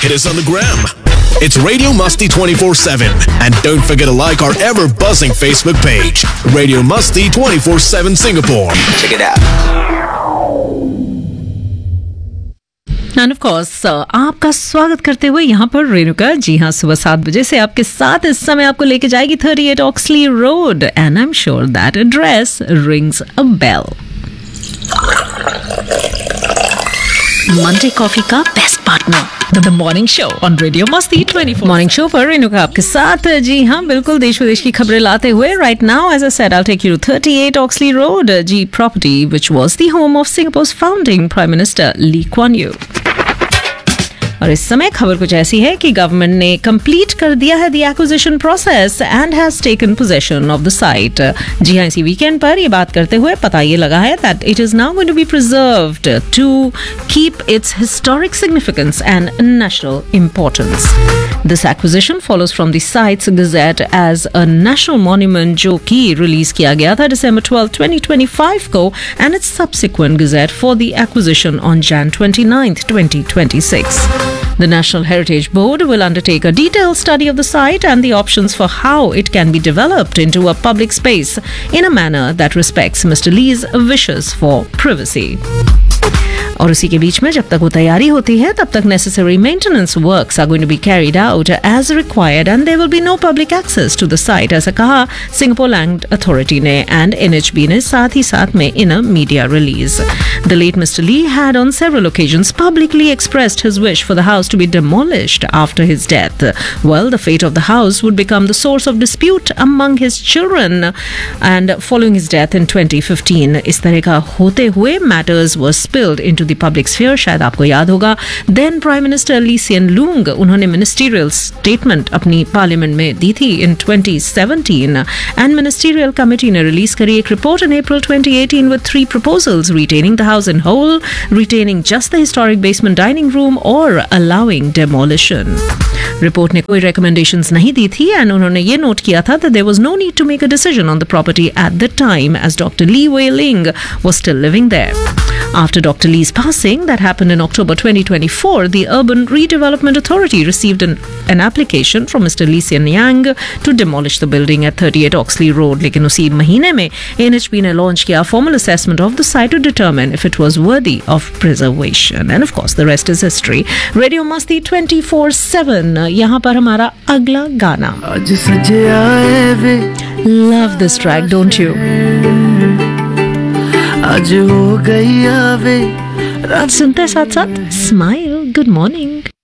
Hit us on the gram. It's Radio Musty 24/7. And don't forget to like our ever-buzzing Facebook page, Radio Musty 24/7 Singapore. Check it out. End of course आपका स्वागत करते हुए यहाँ पर रेणुका, जी हाँ, सुबह 7 बजे से आपके साथ इस समय आपको लेके जाएगी 38 auxiliary road, and I am sure that address rings a bell. Monday coffee का best partner, the morning show on radio मस्ती 24। मॉर्निंग शो पर रेणुका आपके साथ, जी हाँ, बिल्कुल देश विदेश की खबरें लाते हुए। Right now, as I said, I'll take you to 38 Oxley Road, G property, which was the home of Singapore's founding Prime Minister Lee Kuan Yew। और इस समय खबर कुछ ऐसी है कि गवर्नमेंट ने कंप्लीट कर दिया है the acquisition process and has taken possession of the site. जी हाँ, इसी वीकेंड पर ये बात करते हुए पता ये लगा है that it is now going to be preserved to keep its historic significance and national importance. This acquisition follows from the sites gazette as a national monument, जो कि रिलीज किया गया था December 12, 2025 को, and it's subsequent gazette for the acquisition on Jan 29, 2026. The National Heritage Board will undertake a detailed study of the site and the options for how it can be developed into a public space in a manner that respects Mr. Lee's wishes for privacy. और उसी के बीच में जब तक वो तैयारी होती है तब तक necessary maintenance works are going to be carried out as required and there will be no public access to the site, ऐसा कहा Singapore Land Authority ने and NHB ने साथ ही साथ में in a media release. The late Mr. Lee had on several occasions publicly expressed his wish for the house to be demolished after his death. Well, the fate of the house would become the source of dispute among his children, and following his death in 2015, इस तरह का होते हुए matters were spilled into the public sphere। शायद आपको याद होगा, then Prime Minister Lee Hsien Loong, उन्होंने ministerial statement अपनी पार्लियामेंट में दी थी in 2017, and ministerial committee ने रिलीज करी एक report in April 2018 with 3 proposals: retaining the house in whole, retaining just the historic basement dining room, or allowing demolition। Report ने कोई recommendations नहीं दी थी and उन्होंने ये नोट किया था that there was no need to make a decision on the property at the time as Dr. Lee Wei Ling was still living there. After Dr. Lee's passing, that happened in October 2024, the Urban Redevelopment Authority received an application from Mr. Lee Hsien Yang to demolish the building at 38 Oxley Road. लेकिन उसी महीने में NHB ने launch किया formal assessment of the site to determine if it was worthy of preservation. And of course, the rest is history. Radio Masti 24/7. यहाँ पर हमारा अगला गाना। आज सजे आए वे, Love this track, don't you? आज हो गई आवे, सुनते साथ साथ स्माइल। Good morning.